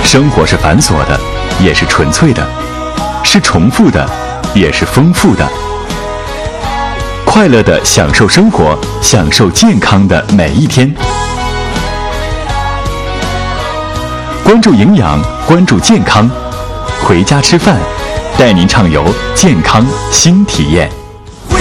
生活是繁琐的，也是纯粹的；是重复的，也是丰富的。快乐地享受生活，享受健康的每一天。关注营养，关注健康，回家吃饭，带您畅游健康新体验。